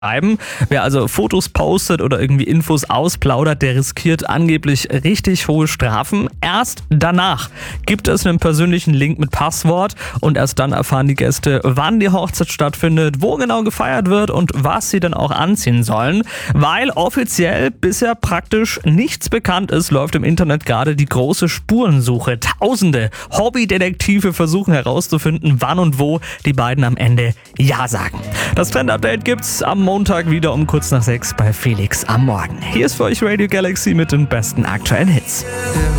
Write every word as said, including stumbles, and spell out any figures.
Bleiben. Wer also Fotos postet oder irgendwie Infos ausplaudert, der riskiert angeblich richtig hohe Strafen. Erst danach gibt es einen persönlichen Link mit Passwort und erst dann erfahren die Gäste, wann die Hochzeit stattfindet, wo genau gefeiert wird und was sie dann auch anziehen sollen. Weil offiziell bisher praktisch nichts bekannt ist, läuft im Internet gerade die große Spurensuche. Tausende Hobbydetektive versuchen herauszufinden, wann und wo die beiden am Ende Ja sagen. Das Trend-Update gibt's am Montag wieder um kurz nach sechs bei Felix am Morgen. Hier ist für euch Radio Galaxy mit den besten aktuellen Hits.